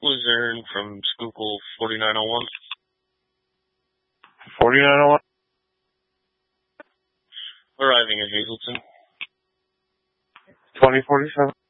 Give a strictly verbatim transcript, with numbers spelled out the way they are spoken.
Luzerne from Schuylkill forty-nine oh one. forty-nine oh one? Arriving at Hazleton. twenty forty-seven?